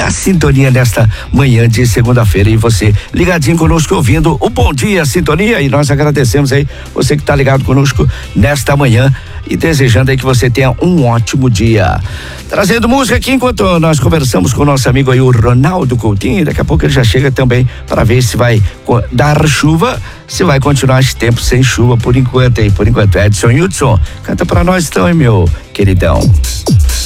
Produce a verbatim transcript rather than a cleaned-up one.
na sintonia nesta manhã de segunda-feira, e você ligadinho conosco ouvindo o Bom Dia Sintonia, e nós agradecemos aí você que tá ligado conosco nesta manhã e desejando aí que você tenha um ótimo dia. Trazendo música aqui enquanto nós conversamos com o nosso amigo aí, o Ronaldo Coutinho. Daqui a pouco ele já chega também para ver se vai dar chuva, se vai continuar esse tempo sem chuva por enquanto aí, por enquanto. Edson Hudson, canta pra nós então, hein, meu queridão.